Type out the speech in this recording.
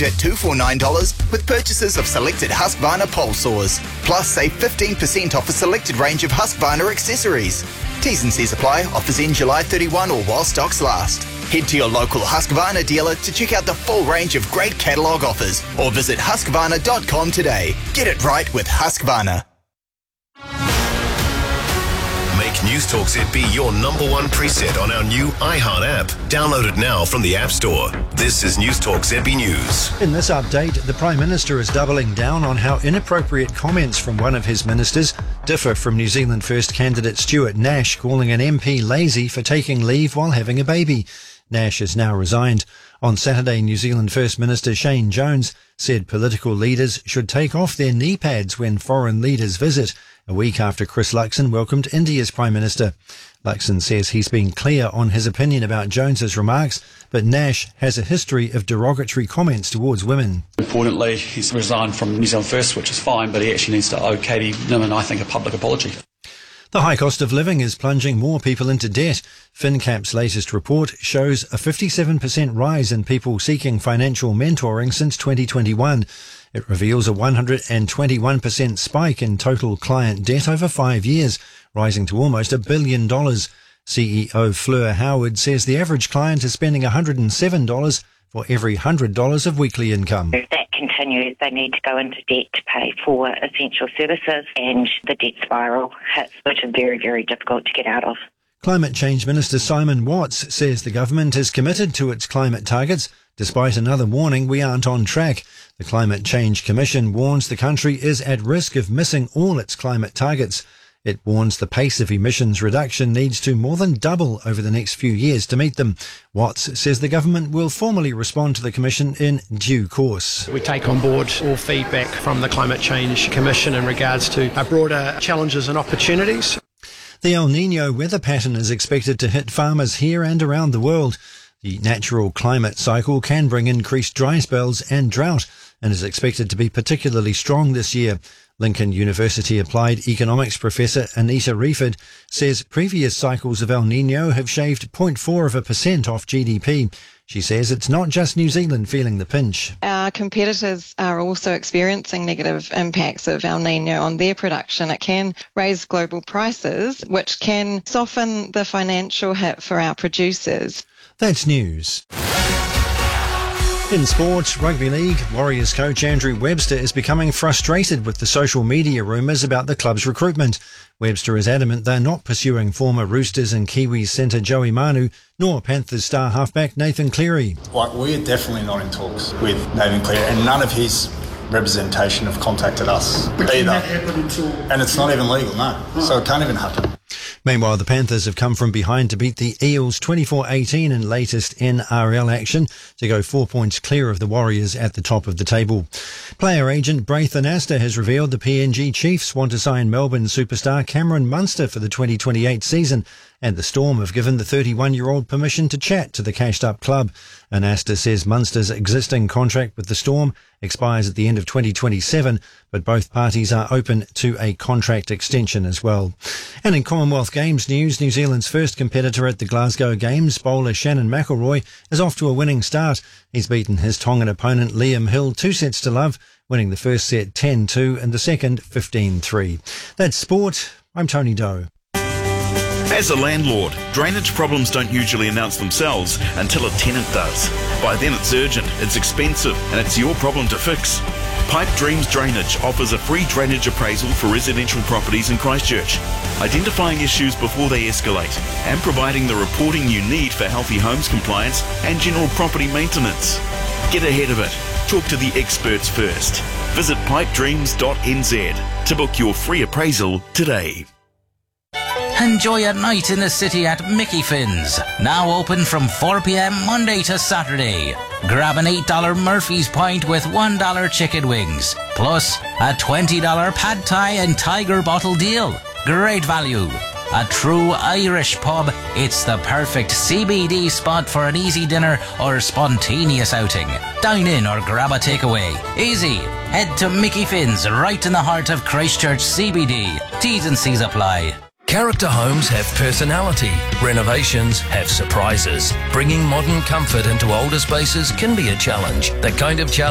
valued at $249 with purchases of selected Husqvarna pole saws. Plus, save 15% off a selected range of Husqvarna accessories. T's and C's apply. Offers in July 31 or while stocks last. Head to your local Husqvarna dealer to check out the full range of great catalogue offers or visit husqvarna.com today. Get it right with Husqvarna. Make News Talk ZB your number one preset on our new iHeart app. Download it now from the App Store. This is News Talk ZB News. In this update, the Prime Minister is doubling down on how inappropriate comments from one of his ministers differ from New Zealand First candidate Stuart Nash calling an MP lazy for taking leave while having a baby. Nash has now resigned. On Saturday, New Zealand First Minister Shane Jones said political leaders should take off their knee pads when foreign leaders visit, a week after Chris Luxon welcomed India's Prime Minister. Luxon says he's been clear on his opinion about Jones's remarks, but Nash has a history of derogatory comments towards women. Importantly, he's resigned from New Zealand First, which is fine, but he actually needs to owe Katie Nimmin, I think, a public apology. The high cost of living is plunging more people into debt. FinCap's latest report shows a 57% rise in people seeking financial mentoring since 2021. It reveals a 121% spike in total client debt over 5 years, rising to almost $1 billion. CEO Fleur Howard says the average client is spending $107 for every $100 of weekly income. If that continues, they need to go into debt to pay for essential services, and the debt spiral hits, which is very, very difficult to get out of. Climate Change Minister Simon Watts says the government is committed to its climate targets, despite another warning we aren't on track. The Climate Change Commission warns the country is at risk of missing all its climate targets. It warns the pace of emissions reduction needs to more than double over the next few years to meet them. Watts says the government will formally respond to the Commission in due course. We take on board all feedback from the Climate Change Commission in regards to our broader challenges and opportunities. The El Niño weather pattern is expected to hit farmers here and around the world. The natural climate cycle can bring increased dry spells and drought and is expected to be particularly strong this year. Lincoln University Applied Economics professor Anita Reiford says previous cycles of El Niño have shaved 0.4% off GDP. She says it's not just New Zealand feeling the pinch. Our competitors are also experiencing negative impacts of El Niño on their production. It can raise global prices, which can soften the financial hit for our producers. That's news. In sport, rugby league, Warriors coach Andrew Webster is becoming frustrated with the social media rumours about the club's recruitment. Webster is adamant they're not pursuing former Roosters and Kiwis centre Joey Manu, nor Panthers star halfback Nathan Cleary. We're definitely not in talks with Nathan Cleary, and none of his representation have contacted us either. And it's not even legal, no. So it can't even happen. Meanwhile, the Panthers have come from behind to beat the Eels 24-18 in latest NRL action to go 4 points clear of the Warriors at the top of the table. Player agent Braith Anasta has revealed the PNG Chiefs want to sign Melbourne superstar Cameron Munster for the 2028 season, and the Storm have given the 31-year-old permission to chat to the cashed-up club. Anasta says Munster's existing contract with the Storm expires at the end of 2027, but both parties are open to a contract extension as well. And in Commonwealth Games news, New Zealand's first competitor at the Glasgow Games, bowler Shannon McElroy, is off to a winning start. He's beaten his Tongan opponent Liam Hill 2-0, winning the first set 10-2 and the second 15-3. That's sport. I'm Tony Doe. As a landlord, drainage problems don't usually announce themselves until a tenant does. By then it's urgent, it's expensive, and it's your problem to fix. Pipe Dreams Drainage offers a free drainage appraisal for residential properties in Christchurch, identifying issues before they escalate, and providing the reporting you need for healthy homes compliance and general property maintenance. Get ahead of it. Talk to the experts first. Visit pipedreams.nz to book your free appraisal today. Enjoy a night in the city at Mickey Finn's. Now open from 4 p.m. Monday to Saturday. Grab an $8 Murphy's Pint with $1 chicken wings. Plus a $20 pad thai and tiger bottle deal. Great value. A true Irish pub. It's the perfect CBD spot for an easy dinner or spontaneous outing. Dine in or grab a takeaway. Easy. Head to Mickey Finn's right in the heart of Christchurch CBD. T's and C's apply. Character homes have personality. Renovations have surprises. Bringing modern comfort into older spaces can be a challenge. That kind of challenge